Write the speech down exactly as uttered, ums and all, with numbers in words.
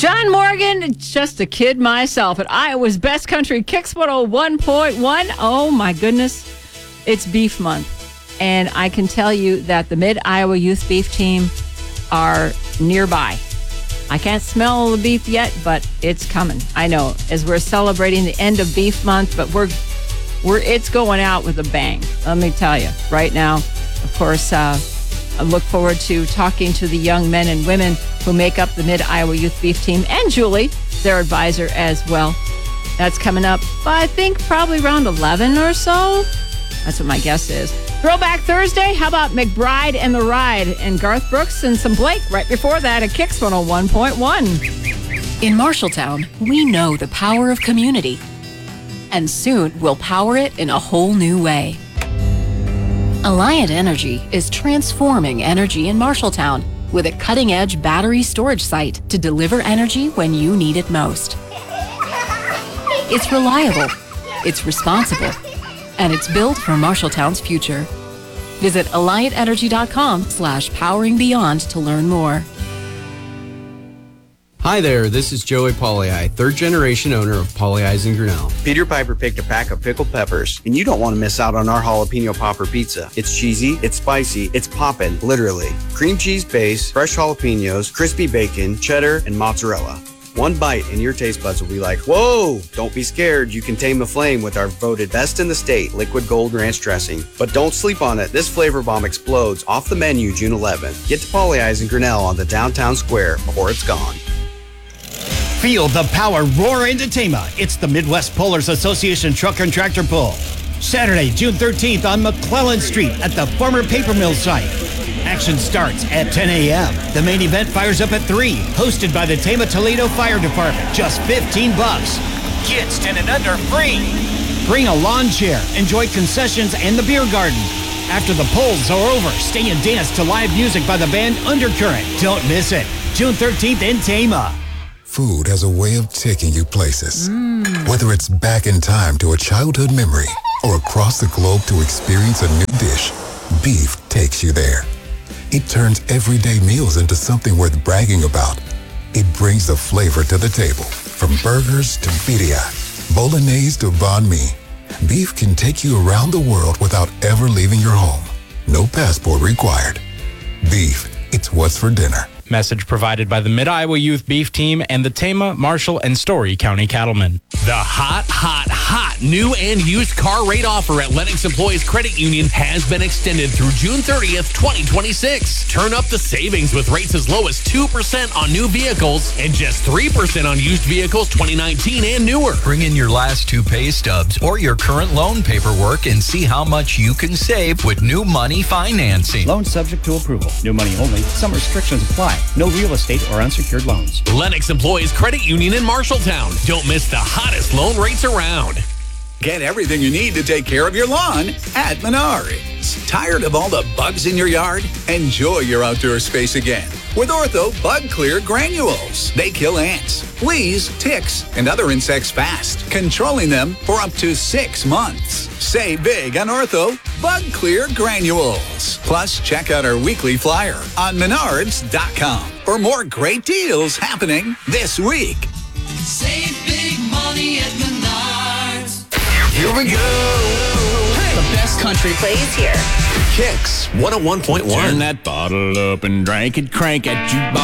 John Morgan, just a kid myself at Iowa's Best Country Kicks one oh one point one. Oh, my goodness. It's beef month. And I can tell you that the Mid-Iowa Youth Beef Team are nearby. I can't smell the beef yet, but it's coming. I know, as we're celebrating the end of beef month, but we're we're it's going out with a bang. Let me tell you, right now. Of course, uh, I look forward to talking to the young men and women who make up the Mid-Iowa Youth Beef Team, and Julie, their advisor as well. That's coming up, I think, probably around eleven or so. That's what my guess is. Throwback Thursday, how about McBride and the Ride? And Garth Brooks and some Blake right before that at Kicks one oh one point one. In Marshalltown, we know the power of community. And soon, we'll power it in a whole new way. Alliant Energy is transforming energy in Marshalltown with a cutting-edge battery storage site to deliver energy when you need it most. It's reliable, it's responsible, and it's built for Marshalltown's future. Visit alliant energy dot com slash powering beyond to learn more. Hi there, this is Joey Pauley, third generation owner of Pauley Eyes in Grinnell. Peter Piper picked a pack of pickled peppers, and you don't want to miss out on our jalapeno popper pizza. It's cheesy, it's spicy, it's poppin', literally. Cream cheese base, fresh jalapenos, crispy bacon, cheddar, and mozzarella. One bite and your taste buds will be like, whoa! Don't be scared, you can tame the flame with our voted best in the state liquid gold ranch dressing. But don't sleep on it, this flavor bomb explodes off the menu June eleventh. Get to Pauley Eyes in Grinnell on the downtown square before it's gone. Feel the power roar into Tama. It's the Midwest Pullers Association Truck and Tractor Pull. Saturday, June thirteenth on McClellan Street at the former paper mill site. Action starts at ten a.m. The main event fires up at three, hosted by the Tama Toledo Fire Department. Just fifteen bucks. Kids ten and under free. Bring a lawn chair, enjoy concessions and the beer garden. After the polls are over, stay and dance to live music by the band Undercurrent. Don't miss it. June thirteenth in Tama. Food has a way of taking you places. Mm. Whether it's back in time to a childhood memory or across the globe to experience a new dish, beef takes you there. It turns everyday meals into something worth bragging about. It brings the flavor to the table. From burgers to birria, bolognese to banh mi, beef can take you around the world without ever leaving your home. No passport required. Beef, it's what's for dinner. Message provided by the Mid-Iowa Youth Beef Team and the Tama, Marshall, and Story County Cattlemen. The hot, hot, hot new and used car rate offer at Lennox Employees Credit Union has been extended through June thirtieth, twenty twenty-six. Turn up the savings with rates as low as two percent on new vehicles and just three percent on used vehicles twenty nineteen and newer. Bring in your last two pay stubs or your current loan paperwork and see how much you can save with new money financing. Loan subject to approval. New money only. Some restrictions apply. No real estate or unsecured loans. Lennox Employees Credit Union in Marshalltown. Don't miss the hottest loan rates around. Get everything you need to take care of your lawn at Menards. Tired of all the bugs in your yard? Enjoy your outdoor space again with Ortho Bug Clear Granules. They kill ants, fleas, ticks, and other insects fast, controlling them for up to six months. Save big on Ortho Bug Clear Granules. Plus, check out our weekly flyer on menards dot com for more great deals happening this week. Save big money at Menards. Here we go. Hey. The best country plays here. Kicks one oh one point one. Turn that bottle up and drink it, crank it, jukebox.